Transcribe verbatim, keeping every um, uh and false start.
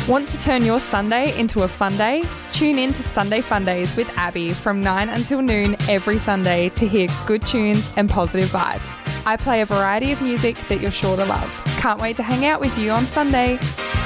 Want to turn your Sunday into a fun day? Tune in to Sunday Fun Days with Abby from nine until noon every Sunday to hear good tunes and positive vibes. I play a variety of music that you're sure to love. Can't wait to hang out with you on Sunday.